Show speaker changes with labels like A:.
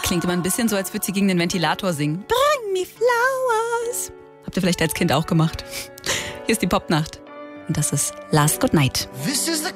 A: Klingt immer ein bisschen so, als würde sie gegen den Ventilator singen. Bring me flowers. Habt ihr vielleicht als Kind auch gemacht. Hier ist die Popnacht. Und das ist Last Good Night.
B: This is the